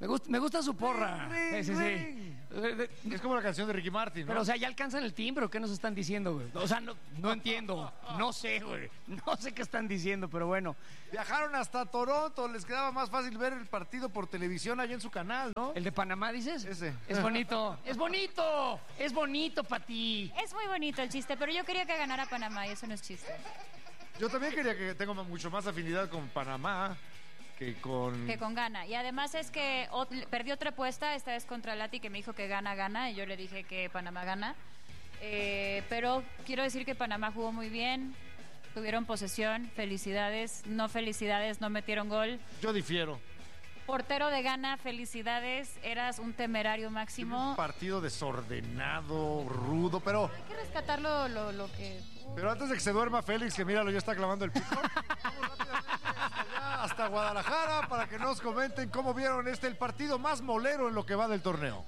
Me gusta su porra. Ring, Sí. ring. Es como la canción de Ricky Martin, ¿no? Pero, o sea, ¿ya alcanzan el timbre o qué nos están diciendo, güey? O sea, no entiendo. No sé, güey. No sé qué están diciendo, pero bueno. Viajaron hasta Toronto, les quedaba más fácil ver el partido por televisión allá en su canal, ¿no? ¿El de Panamá, dices? Ese. Es bonito. ¡Es bonito! ¡Es bonito para ti! Es muy bonito el chiste, pero yo quería que ganara Panamá y eso no es chiste. Yo también quería que tengo mucho más afinidad con Panamá que con Ghana. Y además es que perdió otra apuesta, esta vez contra Lati, que me dijo que gana, y yo le dije que Panamá gana. Pero quiero decir que Panamá jugó muy bien, tuvieron posesión, felicidades, no metieron gol. Yo difiero. Portero de Ghana, felicidades, eras un temerario máximo. Un partido desordenado, rudo, pero Hay que rescatar lo que... Pero antes de que se duerma Félix, que míralo, ya está clavando el pico. Vamos rápidamente hasta Guadalajara para que nos comenten cómo vieron el partido más molero en lo que va del torneo.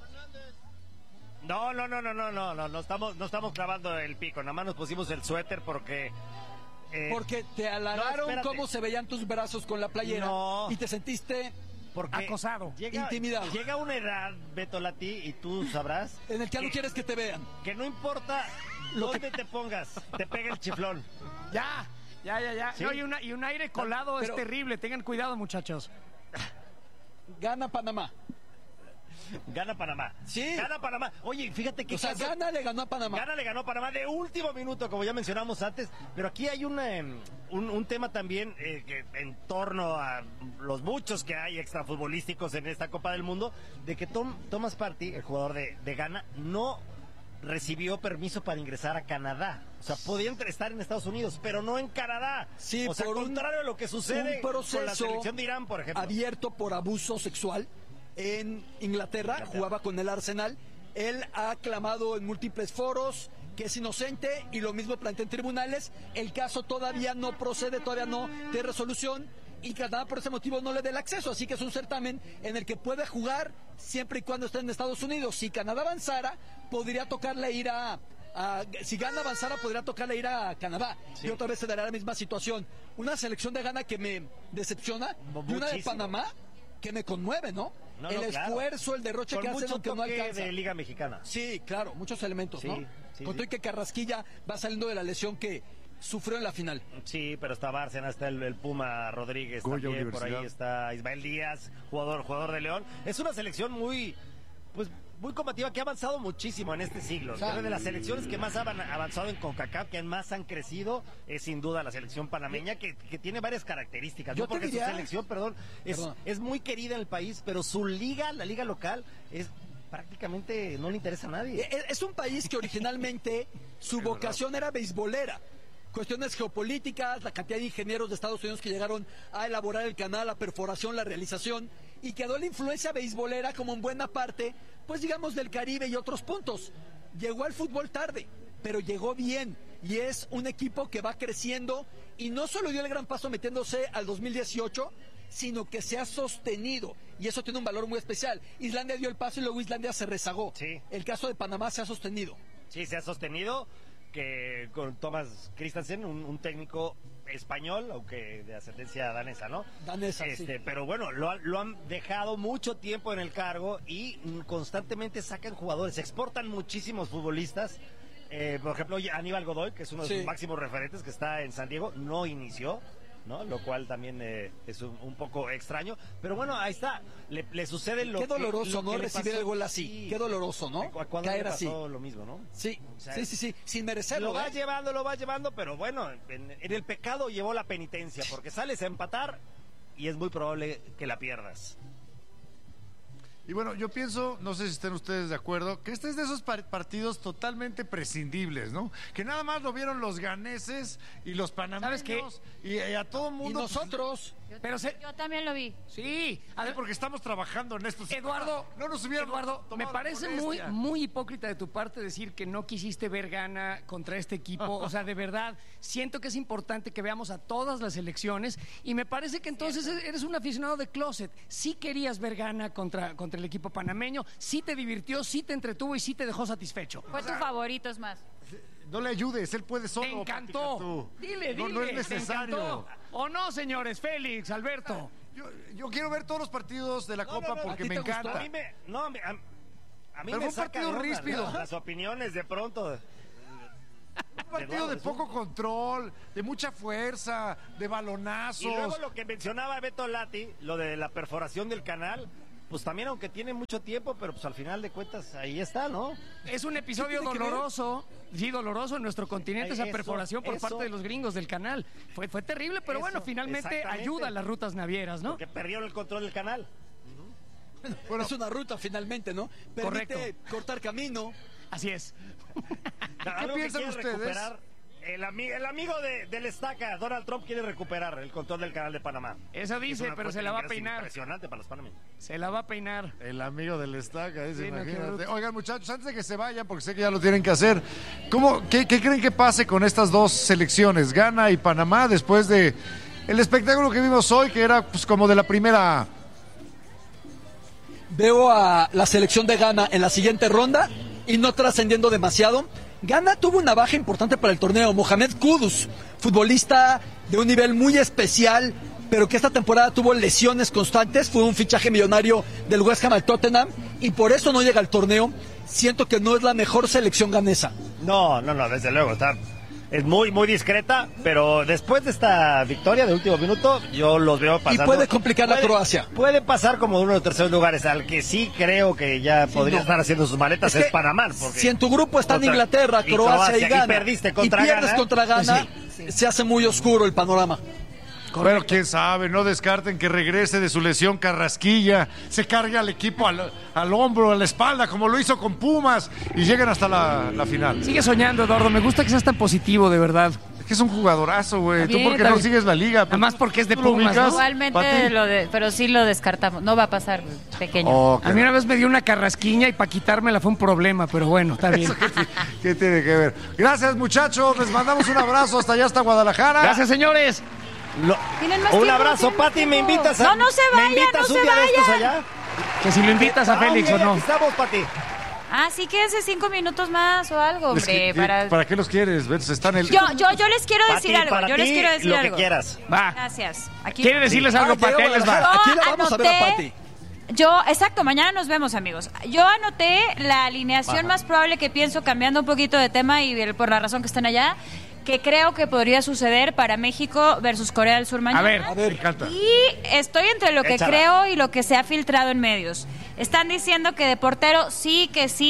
No estamos clavando el pico, nada más nos pusimos el suéter porque... porque te halagaron cómo se veían tus brazos con la playera y te sentiste acosado, intimidado. Llega una edad, Beto Lati, y tú sabrás... en el que ya no quieres que te vean. Que no importa dónde te pongas, te pega el chiflón. Ya. ¿Sí? No, y un aire colado es terrible. Tengan cuidado, muchachos. Gana Panamá. Gana Panamá. Sí. Gana Panamá. Oye, fíjate que... O sea, Ghana le ganó a Panamá. Ghana le ganó a Panamá de último minuto, como ya mencionamos antes. Pero aquí hay un tema también que en torno a los muchos que hay extrafutbolísticos en esta Copa del Mundo, de que Thomas Partey, el jugador de Ghana, no recibió permiso para ingresar a Canadá. O sea, podían estar en Estados Unidos, pero no en Canadá. Sí, o sea, por contrario a lo que sucede un proceso con la selección de Irán, por ejemplo. abierto por abuso sexual en Inglaterra, jugaba con el Arsenal. Él ha clamado en múltiples foros que es inocente y lo mismo plantea en tribunales. El caso todavía no procede, todavía no tiene resolución y Canadá por ese motivo no le da el acceso. Así que es un certamen en el que puede jugar siempre y cuando esté en Estados Unidos. Si Canadá avanzara, podría tocarle ir si Ghana avanzara, podría tocarle ir a Canadá. Sí. Y otra vez se dará la misma situación. Una selección de Ghana que me decepciona y una de Panamá que me conmueve, ¿no? El esfuerzo, el derroche con que hacen, aunque no alcanza. De Liga Mexicana. Sí, claro, muchos elementos, ¿no? Sí, con todo y que Carrasquilla va saliendo de la lesión que sufrió en la final. Sí, pero está Bárcena, está el Puma Rodríguez, también, por ahí está Ismael Díaz, jugador de León. Es una selección muy combativa, que ha avanzado muchísimo en este siglo. Una de las selecciones que más han avanzado en CONCACAF, que más han crecido, es sin duda la selección panameña, que tiene varias características. Yo porque diría... su selección, es muy querida en el país, pero su liga, la liga local, prácticamente no le interesa a nadie. Es un país que originalmente su vocación era beisbolera. Cuestiones geopolíticas, la cantidad de ingenieros de Estados Unidos que llegaron a elaborar el canal, la perforación, la realización, y quedó la influencia beisbolera como en buena parte, pues digamos, del Caribe y otros puntos. Llegó al fútbol tarde, pero llegó bien, y es un equipo que va creciendo, y no solo dio el gran paso metiéndose al 2018, sino que se ha sostenido, y eso tiene un valor muy especial. Islandia dio el paso y luego Islandia se rezagó. Sí. El caso de Panamá se ha sostenido. Sí, se ha sostenido, que con Thomas Christensen, un técnico español, aunque de ascendencia danesa, ¿no? Danesa, sí. Pero bueno, lo han dejado mucho tiempo en el cargo y constantemente sacan jugadores, exportan muchísimos futbolistas. Por ejemplo, Aníbal Godoy, que es uno de sus máximos referentes, que está en San Diego, no inició, ¿no? Lo cual también es un poco extraño, pero bueno, ahí está, le sucede lo que... Qué doloroso, ¿no? le Recibir pasó. el gol así, Sí. qué doloroso, ¿no? Cuando caer le pasó así. lo mismo, ¿no? Sí, O sea, sí, sin merecerlo. lo vas llevando, pero bueno, en el pecado llevó la penitencia, porque sales a empatar y es muy probable que la pierdas. Y bueno, yo pienso, no sé si estén ustedes de acuerdo, que este es de esos partidos totalmente prescindibles, ¿no? Que nada más lo vieron los ganeses y los panameños. ¿Sabes y a todo mundo. Y nosotros. Yo también lo vi. Sí, porque estamos trabajando en esto. Eduardo, no nos hubieran Eduardo, me tomado parece muy hipócrita de tu parte decir que no quisiste ver Ghana contra este equipo. O sea, de verdad, siento que es importante que veamos a todas las selecciones y me parece que entonces eres un aficionado de closet. Sí querías ver Ghana contra el equipo panameño, sí te divirtió, sí te entretuvo y sí te dejó satisfecho. Fue tu favorito, es más. No le ayudes, él puede solo. Te encantó. Dile, no es necesario. ¿O no, señores? Félix, Alberto. Yo quiero ver todos los partidos de la Copa no, porque ¿a ti me te gustó? encanta. A mí Pero me fue un saca partido de onda, ríspido. ¿no? Las opiniones de pronto. Un partido de poco control, de mucha fuerza, de balonazos. Y luego lo que mencionaba Beto Lati, lo de la perforación del canal, pues también aunque tiene mucho tiempo, pero pues al final de cuentas ahí está, ¿no? Es un episodio ¿Qué tiene que ver? doloroso, sí, doloroso en nuestro continente, esa Eso, perforación por eso. parte de los gringos del canal. Fue terrible, pero Eso, bueno, finalmente exactamente. ayuda a las rutas navieras, ¿no? Que perdieron el control del canal. Bueno, Es una ruta finalmente, ¿no? Permite Correcto. cortar camino. Así es. Algo que piensan quiere ustedes? recuperar, el amigo del Estaca, Donald Trump, quiere recuperar el control del canal de Panamá. Eso Es dice, una pero fuente se la de va a ingresos peinar. Impresionante para los panameños. Se la va a peinar. el amigo del Estaca, dice, Sí, no, qué imagínate. bruto. Oigan, muchachos, antes de que se vayan, porque sé que ya lo tienen que hacer, ¿qué creen que pase con estas dos selecciones, Ghana y Panamá, después de el espectáculo que vimos hoy, que era pues como de la primera? Veo a la selección de Ghana en la siguiente ronda y no trascendiendo demasiado. Ghana tuvo una baja importante para el torneo. Mohamed Kudus, futbolista de un nivel muy especial, pero que esta temporada tuvo lesiones constantes. Fue un fichaje millonario del West Ham al Tottenham y por eso no llega al torneo. Siento que no es la mejor selección ganesa. No, desde luego, es muy, muy discreta, pero después de esta victoria de último minuto, yo los veo pasando. Y puede complicar a Croacia. Puede pasar como uno de los terceros lugares, al que sí creo que ya podría no. estar haciendo sus maletas Es es que Panamá. Porque si en tu grupo están contra- Inglaterra, y Croacia y Ghana, y perdiste contra pierdes Ghana, contra Ghana, se hace muy oscuro el panorama. Bueno, quién sabe, no descarten que regrese de su lesión Carrasquilla, se cargue al equipo al hombro, a la espalda, como lo hizo con Pumas, y lleguen hasta la final. Sigue soñando, Eduardo. Me gusta que seas tan positivo, de verdad. Es que es un jugadorazo, güey. Está ¿Tú bien, por qué está no bien. sigues la liga? Además porque es de ¿Tú lo Pumas, ubicas, ¿no? Igualmente, Pati? pero sí lo descartamos. No va a pasar, pequeño. Oh, A mí una vez me dio una carrasquiña y para quitármela fue un problema, pero bueno, está bien. ¿Qué tiene que ver? Gracias, muchachos. Les mandamos un abrazo hasta allá, hasta Guadalajara. Gracias, señores. Tienen más Un tiempo, abrazo, tienen más Pati, me tiempo. invitas a... No, no se ¿Me vayan, invitas no un se día de estos vayan. allá? Que si lo invitas a Félix o no. Aquí estamos, Pati. Ah, sí, quédense 5 minutos más o algo, Es que, hombre. ¿para qué los quieres? Ves, están el... Yo les quiero decir Pati, algo. para Yo les ti, quiero decir lo algo. que quieras. Va. Gracias. Aquí ¿Quiere decirles algo para que ahí les va? Aquí la vamos a ver a anoté- Pati. Exacto, mañana nos vemos, amigos. Yo anoté la alineación más probable que pienso, cambiando un poquito de tema y por la razón que están allá, que creo que podría suceder para México versus Corea del Sur mañana. A ver, me encanta. Y estoy entre lo que Échala. creo y lo que se ha filtrado en medios. Están diciendo que de portero sí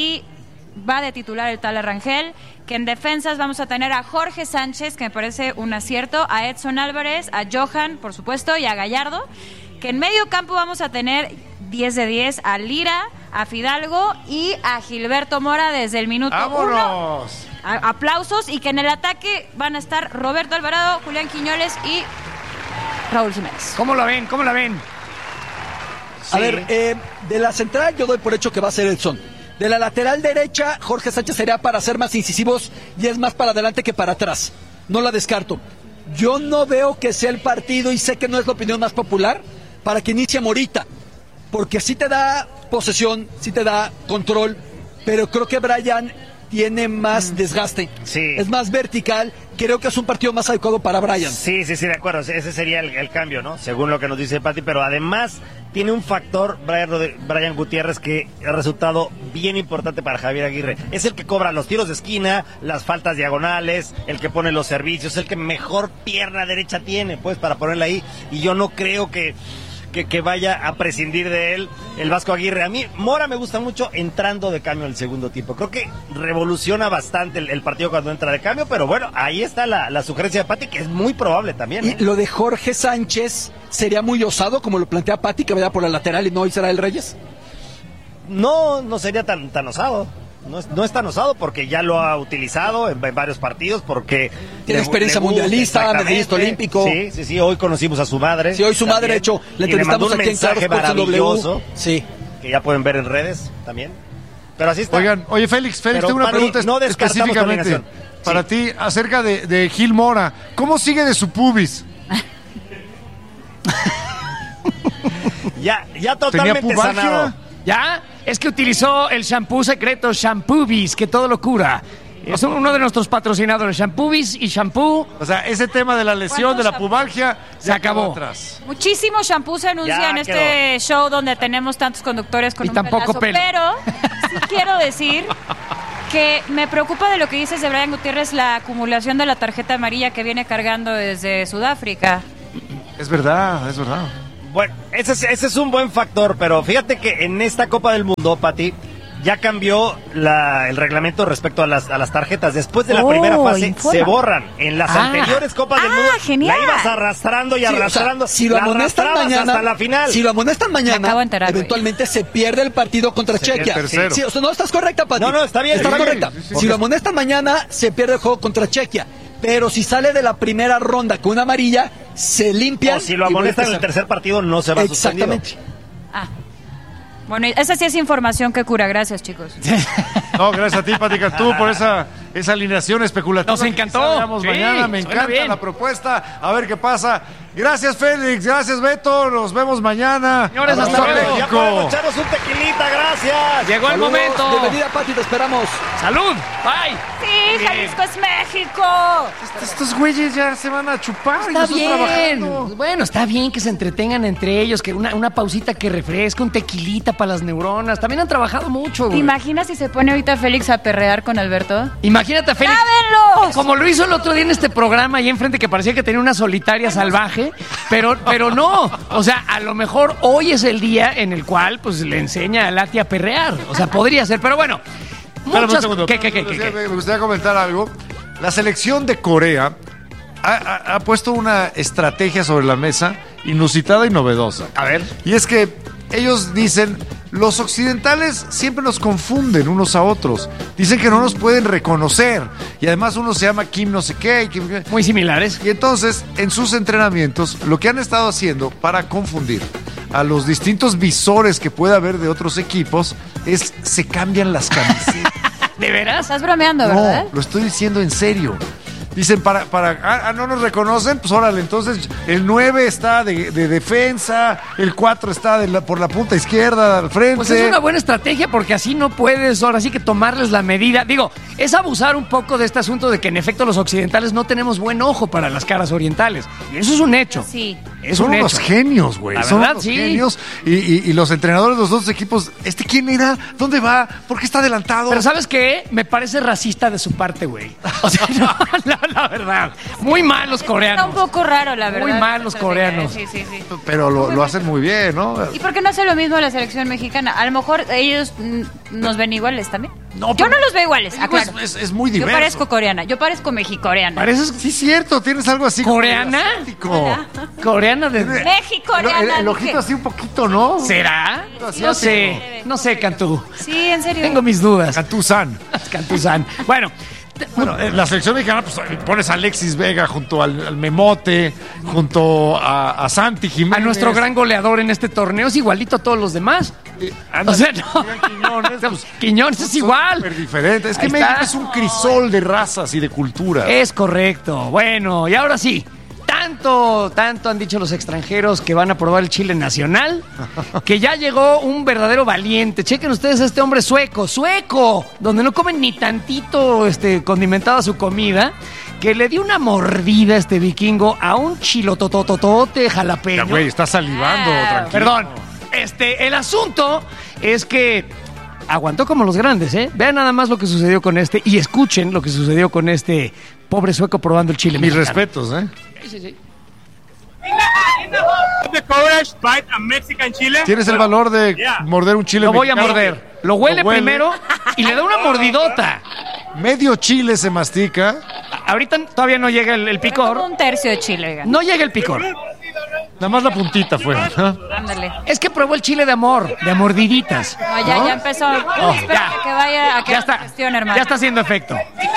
va de titular el tal Rangel, que en defensas vamos a tener a Jorge Sánchez, que me parece un acierto, a Edson Álvarez, a Johan, por supuesto, y a Gallardo, que en medio campo vamos a tener 10 de 10 a Lira, a Fidalgo y a Gilberto Mora desde el minuto 1. ¡Vámonos! Aplausos, y que en el ataque van a estar Roberto Alvarado, Julián Quiñones y Raúl Jiménez. ¿Cómo la ven? ¿Cómo la ven? A ver, de la central yo doy por hecho que va a ser Edson. De la lateral derecha, Jorge Sánchez sería para ser más incisivos y es más para adelante que para atrás. No la descarto. Yo no veo que sea el partido, y sé que no es la opinión más popular, para que inicie Morita. Porque sí te da posesión, sí te da control, pero creo que Brian tiene más desgaste. Sí. Es más vertical. Creo que es un partido más adecuado para Brian. Sí, de acuerdo. Ese sería el cambio, ¿no? Según lo que nos dice Pati, pero además tiene un factor, Brian Gutiérrez, que ha resultado bien importante para Javier Aguirre. Es el que cobra los tiros de esquina, las faltas diagonales, el que pone los servicios, el que mejor pierna derecha tiene, pues, para ponerla ahí. Y yo no creo que vaya a prescindir de él el Vasco Aguirre. A mí Mora me gusta mucho entrando de cambio en el segundo tiempo. Creo que revoluciona bastante el partido cuando entra de cambio, pero bueno, ahí está la sugerencia de Pati, que es muy probable también. Y lo de Jorge Sánchez sería muy osado, como lo plantea Pati, que vaya por la lateral y no Israel Reyes. No sería tan osado. No es tan osado porque ya lo ha utilizado en varios partidos, porque Tiene experiencia mundialista, exactamente. medallista olímpico. Sí, hoy conocimos a su madre. Sí, hoy su madre, también. de hecho, la Y le mandó entrevistamos un aquí en Claro mensaje Sports en W. maravilloso, Sí. que ya pueden ver en redes también. Pero así está. Oigan, oye, Félix, Pero, tengo una Pati, pregunta no descartamos tu específicamente alineación. para Sí. ti acerca de Gil Mora. ¿Cómo sigue de su pubis? Ya ¿Tenía totalmente pubalgia? sanado. ¿Ya? Es que utilizó el shampoo secreto Shampoobis, que todo lo cura. Es uno de nuestros patrocinadores, Shampoobis y Shampoo. O sea, ese tema de la lesión, de la pubalgia, Se acabó. atrás. Muchísimo shampoo se anuncia Ya en este show donde tenemos tantos conductores con Y un tampoco pelazo, pelo. pero sí quiero decir que me preocupa de lo que dices de Brian Gutiérrez, la acumulación de la tarjeta amarilla que viene cargando desde Sudáfrica. Es verdad, es verdad. Bueno, ese es un buen factor, pero fíjate que en esta Copa del Mundo, Pati, ya cambió el reglamento respecto a las tarjetas. Después de la primera fase informa. se borran. En las anteriores Copas del Mundo genial. la ibas arrastrando y Sí, arrastrando. o sea, si lo la amonestan arrastrabas mañana, hasta la final. si lo amonestan Me acabo de mañana, enterar, güey. eventualmente se pierde el partido contra Chequia. el tercero. Sí, o sea, no estás correcta, Pati. No, está bien, Estás está bien. correcta. Sí, sí, Si lo amonestan mañana, se pierde el juego contra Chequia. Pero si sale de la primera ronda con una amarilla, se limpia. O si lo amonestan en el tercer partido, no se va suspendido. Exactamente. Ah. Bueno, esa sí es información que cura. Gracias, chicos. No, gracias a ti, Pati Cantú, por esa alineación especulativa. Nos encantó. Quizá veamos Sí, mañana, me suena encanta bien. la propuesta. A ver qué pasa. Gracias, Félix. Gracias, Beto. Nos vemos mañana. Señores, hasta Abrazo, luego. Ya México. podemos echarnos un tequilita, gracias. Llegó el Saludos, momento. Bienvenida, Pati, te esperamos. ¡Salud! ¡Bye! Sí, Jalisco es México. Estos güeyes ya se van a chupar. y Está nosotros bien. trabajando. Bueno, está bien que se entretengan entre ellos, que una pausita que refresca, un tequilita para las neuronas. También han trabajado mucho, ¿Te güey. imaginas si se pone ahorita Félix a perrear con Alberto? Imagínate a Félix. ¡Lávenlos! Como lo hizo el otro día en este programa, ahí enfrente, que parecía que tenía una solitaria salvaje, pero no. O sea, a lo mejor hoy es el día en el cual pues le enseña a Lati a perrear. O sea, podría ser, pero bueno. Espérame un Muchas... segundo. ¿Qué? Me gustaría comentar algo. La selección de Corea ha puesto una estrategia sobre la mesa inusitada y novedosa. A ver. Y es que ellos dicen, los occidentales siempre nos confunden unos a otros. Dicen que no nos pueden reconocer. Y además uno se llama Kim no sé qué. Muy similares. Y entonces, en sus entrenamientos, lo que han estado haciendo para confundir a los distintos visores que pueda haber de otros equipos es se cambian las camisetas. ¿De veras? Estás bromeando, ¿verdad? No, lo estoy diciendo en serio. Dicen, no nos reconocen, pues órale, entonces el 9 está de defensa, el 4 está por la punta izquierda al frente. Pues es una buena estrategia porque así no puedes ahora sí que tomarles la medida. Digo, es abusar un poco de este asunto de que en efecto los occidentales no tenemos buen ojo para las caras orientales. Y eso es un hecho. Sí. Es Son un unos hecho. genios, güey. La Son verdad, unos sí. genios. Y los entrenadores de los dos equipos, ¿quién era? ¿Dónde va? ¿Por qué está adelantado? Pero ¿sabes qué? Me parece racista de su parte, güey. O sea, no, la verdad. Muy mal los Está coreanos. un poco raro, la verdad. Muy mal los coreanos. Sí. Pero lo hacen muy bien, ¿no? ¿Y por qué no hace lo mismo la selección mexicana? A lo mejor ellos nos ven iguales también. No, Yo pero- no los veo iguales, Digo, aclaro. es muy Yo diverso. parezco coreana, yo parezco mexicoreana. ¿Pareces Sí, cierto, tienes algo así. como coreana? asiático. Coreana de... Mexicoreana. El ojito así un poquito, ¿no? ¿Será? No sé, Cantú. Sí, en serio. Tengo mis dudas. Cantuzán. Cantuzán. Bueno, Bueno, en la selección mexicana, pues pones a Alexis Vega junto al Memote, junto a Santi Jiménez. a nuestro gran goleador en este torneo es igualito a todos los demás. O sea, no. Quiñones, pues, Quiñones es igual. súper diferente. Es que Ahí México está. es un crisol de razas y de culturas. Es correcto. Bueno, y ahora sí. Tanto han dicho los extranjeros que van a probar el chile nacional, que ya llegó un verdadero valiente. Chequen ustedes a este hombre sueco, donde no comen ni tantito condimentada su comida, que le dio una mordida este vikingo a un chilotototote jalapeño. Ya, güey, está salivando, tranquilo. Perdón. El asunto es que aguantó como los grandes, ¿eh? Vean nada más lo que sucedió con y escuchen lo que sucedió con este pobre sueco probando el chile Mis mexicano. respetos, ¿eh? Sí. The courage bite a Mexican chile. ¿Tienes el valor de Yeah. morder un chile Lo voy a mexicano? morder. Lo huele primero y le da una mordidota. Medio chile se mastica. Ahorita todavía no llega el Como picor. un tercio de chile, oigan. No llega el picor. Nada más la puntita fue. ¿no? Ándale. Es que probó el chile de amor, de mordiditas. No, ya empezó. Oh, Espérate ya. que vaya a que Ya haga está. gestión, hermano. Ya está haciendo efecto.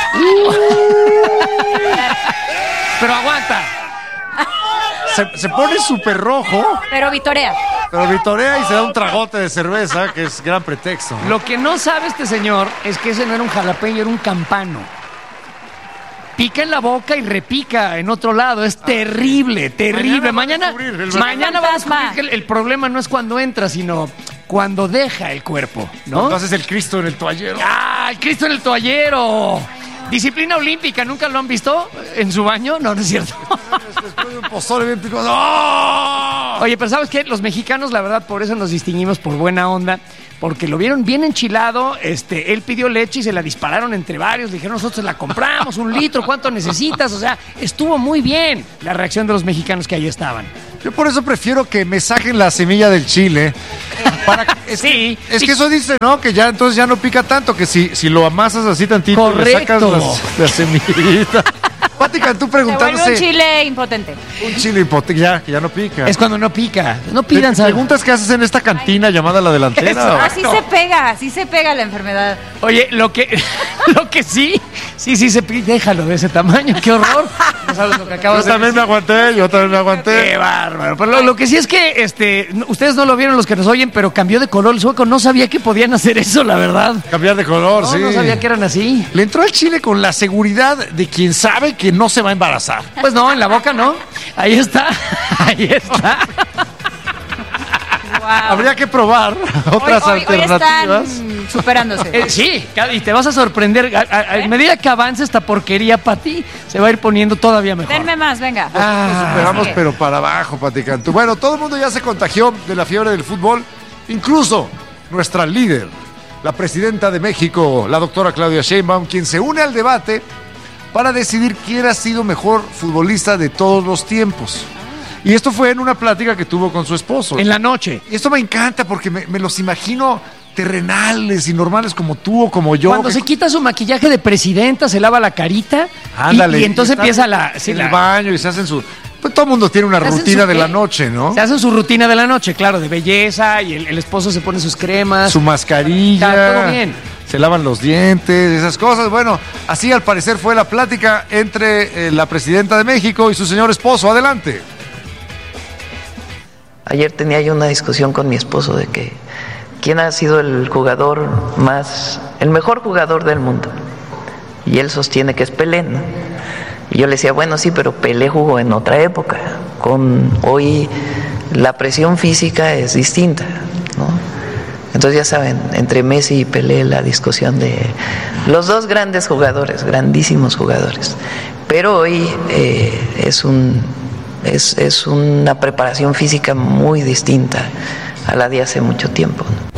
Pero aguanta. Se pone súper rojo, Pero vitorea. pero vitorea y se da un tragote de cerveza, que es gran pretexto. ¿no? Lo que no sabe este señor es que ese no era un jalapeño, era un campano. Pica en la boca y repica en otro lado. Es terrible, terrible. Mañana Mañana va a vamos a fantasma. descubrir que el problema no es cuando entra, sino cuando deja el cuerpo, ¿no? Cuando haces el Cristo en el toallero. ¡Ah, el Cristo en el toallero! Disciplina olímpica, ¿nunca lo han visto en su baño? No, no es cierto. Después de un pozole bien picado. ¡Oh! Oye, pero ¿sabes qué? Los mexicanos, la verdad, por eso nos distinguimos por buena onda, porque lo vieron bien enchilado, él pidió leche y se la dispararon entre varios, le dijeron, nosotros la compramos, 1 litro, ¿cuánto necesitas? O sea, estuvo muy bien la reacción de los mexicanos que ahí estaban. Yo por eso prefiero que me saquen la semilla del chile. Sí. Es que eso dice, ¿no? Que ya entonces ya no pica tanto, que si lo amasas así tantito y le sacas Correcto. la semillita. Pati Cantú Se vuelve preguntándose. un chile impotente. Un chile impotente, que ya no pica. Es cuando no pica. No ¿Te pidan sal. preguntas qué haces en esta cantina llamada La Delantera? Así se pega la enfermedad. Oye, lo que sí se pica. Déjalo de ese tamaño, qué horror. No sabes lo que Yo acabas de también me aguanté. Qué bárbaro. Pero lo que sí es que ustedes no lo vieron los que nos oyen, pero cambió de color el sueco. No sabía que podían hacer eso, la verdad. Cambiar de color, No, sí. no sabía que eran así. Le entró al chile con la seguridad de quien sabe que no se va a embarazar. Pues no, en la boca no. Ahí está. Ahí está. Wow. Habría que probar otras Hoy alternativas. están superándose. Sí, y te vas a sorprender. A medida que avance esta porquería para ti, se va a ir poniendo todavía mejor. Denme más, venga. Nos superamos, sigue. pero para abajo, Pati Cantú. Bueno, todo el mundo ya se contagió de la fiebre del fútbol, incluso nuestra líder, la presidenta de México, la doctora Claudia Sheinbaum, quien se une al debate para decidir quién ha sido mejor futbolista de todos los tiempos. Y esto fue en una plática que tuvo con su esposo. En la noche. Y esto me encanta porque me los imagino terrenales y normales como tú o como yo. Cuando se quita su maquillaje de presidenta, se lava la carita. Ándale. Y entonces están empieza en el baño y se hacen su... Pues todo el mundo tiene una ¿Se hacen rutina su de qué? la noche, ¿no? Se hacen su rutina de la noche, claro, de belleza, y el esposo se pone sus cremas. Su mascarilla. Está todo bien. Se lavan los dientes, esas cosas. Bueno, así al parecer fue la plática entre la presidenta de México y su señor esposo. Adelante. Ayer tenía yo una discusión con mi esposo de que quién ha sido el mejor jugador del mundo. Y él sostiene que es Pelé, ¿no? Y yo le decía, bueno, sí, pero Pelé jugó en otra época. Hoy la presión física es distinta, ¿no? Entonces ya saben, entre Messi y Pelé la discusión de los dos grandes jugadores, grandísimos jugadores. Pero hoy es una preparación física muy distinta a la de hace mucho tiempo, ¿no?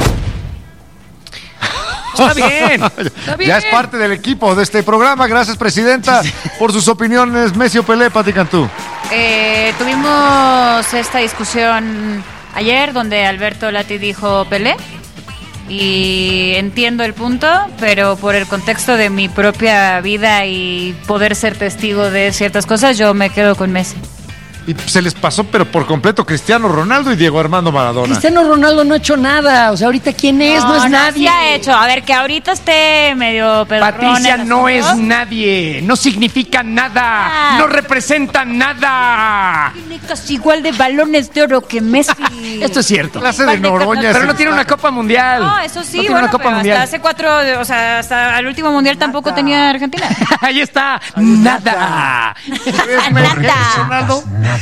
Está bien, está bien. Ya es parte del equipo de este programa. Gracias, presidenta, por sus opiniones. Messi o Pelé, Pati Cantú. Tuvimos esta discusión ayer donde Alberto Lati dijo Pelé. Y entiendo el punto, pero por el contexto de mi propia vida y poder ser testigo de ciertas cosas, yo me quedo con Messi. Y se les pasó, pero por completo, Cristiano Ronaldo y Diego Armando Maradona. Cristiano Ronaldo no ha hecho nada. O sea, ahorita, ¿quién es? No es nadie. Sí ha hecho. A ver, que ahorita esté medio pedorrón. Patricia el no asunto. es nadie. No significa nada. No representa nada. Tiene casi igual de balones de oro que Messi. Esto es cierto. Clase de Noroña. Pero no tiene una Copa Mundial. No, eso sí, No tiene bueno, una Copa pero Mundial. hasta hace 4, o sea, hasta el último Mundial tampoco tenía Argentina. Ahí está. Nada. Ronaldo.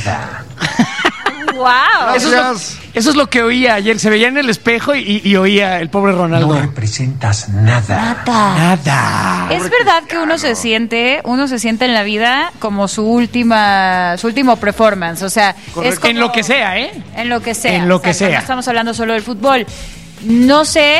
¡Wow! Eso es lo que oía ayer. Se veía en el espejo y oía el pobre Ronaldo. No representas nada. Nada. Es verdad que uno se siente en la vida como su último performance, o sea, es como, En lo que sea, ¿eh? en lo que sea. En lo que O sea, sea. No estamos hablando solo del fútbol. No sé.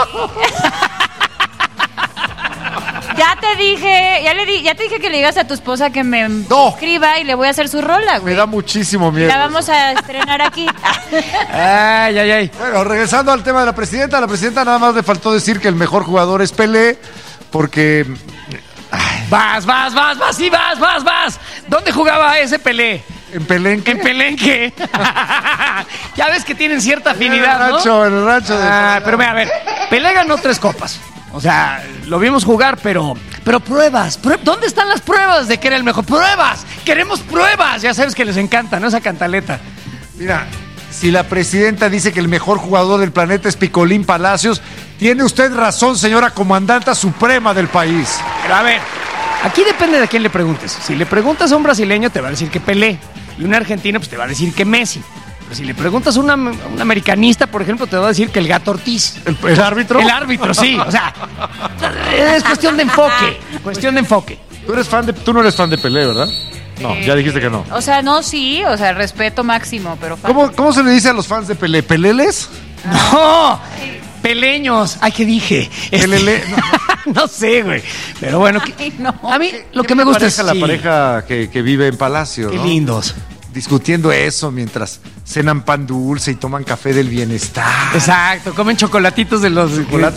Ya te dije que le digas a tu esposa que me escriba y le voy a hacer su rola, Me güey. da muchísimo miedo. La vamos a estrenar aquí. Ay. Bueno, regresando al tema de la presidenta nada más le faltó decir que el mejor jugador es Pelé, porque... Vas. Sí, vas. ¿Dónde jugaba ese Pelé? ¿En Pelenque? En Pelenque. Ya ves que tienen cierta afinidad, En el rancho. Pero mira, a ver, Pelé ganó 3 copas. O sea, lo vimos jugar, pero pruebas. ¿Dónde están las pruebas de que era el mejor? ¡Pruebas! ¡Queremos pruebas! Ya sabes que les encanta, ¿no? Esa cantaleta. Mira, si la presidenta dice que el mejor jugador del planeta es Picolín Palacios, tiene usted razón, señora comandanta suprema del país. Pero a ver, aquí depende de quién le preguntes. Si le preguntas a un brasileño, te va a decir que Pelé. Y un argentino, pues te va a decir que Messi. Si le preguntas a un americanista, por ejemplo, te va a decir que el Gato Ortiz. ¿El árbitro? El árbitro, sí. O sea, es cuestión de enfoque. Cuestión de enfoque. Tú no eres fan de Pelé, ¿verdad? No, ya dijiste que no. O sea, no, sí, o sea, respeto máximo, pero... ¿Cómo se le dice a los fans de Pelé? ¿Peleles? No, peleños. Ay, ¿qué dije? Pelele. No sé, güey. Pero bueno, Ay, no. a mí lo que me gusta es la pareja que vive en Palacio, Qué ¿no? lindos. Discutiendo eso mientras cenan pan dulce y toman café del bienestar. Exacto, comen chocolatitos de los...